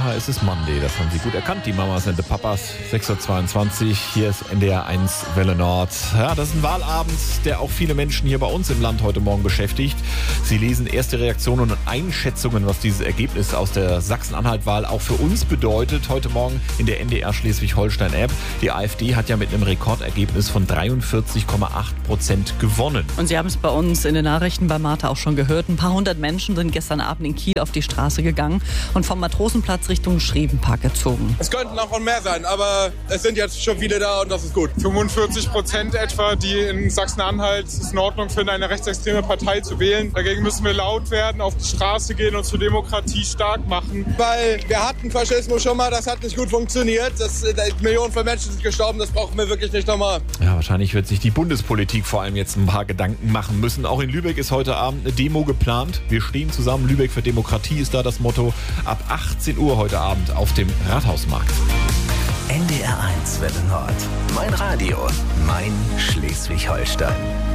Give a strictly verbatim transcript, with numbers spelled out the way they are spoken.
Ja, es ist Monday, das haben Sie gut erkannt, die Mamas und die Papas. sechs Uhr zweiundzwanzig, hier ist N D R eins Welle Nord. Ja, das ist ein Wahlabend, der auch viele Menschen hier bei uns im Land heute Morgen beschäftigt. Sie lesen erste Reaktionen und Einschätzungen, was dieses Ergebnis aus der Sachsen-Anhalt-Wahl auch für uns bedeutet. Heute Morgen in der N D R Schleswig-Holstein-App. Die AfD hat ja mit einem Rekordergebnis von dreiundvierzig Komma acht Prozent gewonnen. Und Sie haben es bei uns in den Nachrichten bei Martha auch schon gehört. Ein paar hundert Menschen sind gestern Abend in Kiel auf die Straße gegangen und vom Matrosenplatz Richtung Schrevenpark gezogen. Es könnten auch mehr sein, aber es sind jetzt schon viele da und das ist gut. fünfundvierzig Prozent etwa, die in Sachsen-Anhalt es in Ordnung finden, eine rechtsextreme Partei zu wählen. Dagegen müssen wir laut werden, auf die Straße gehen und zur Demokratie stark machen. Weil wir hatten Faschismus schon mal, das hat nicht gut funktioniert. Das, Millionen von Menschen sind gestorben, das brauchen wir wirklich nicht nochmal. Ja, wahrscheinlich wird sich die Bundespolitik vor allem jetzt ein paar Gedanken machen müssen. Auch in Lübeck ist heute Abend eine Demo geplant. Wir stehen zusammen, Lübeck für Demokratie ist da das Motto. Ab achtzehn Uhr heute Abend auf dem Rathausmarkt. N D R eins Welle Nord. Mein Radio, mein Schleswig-Holstein.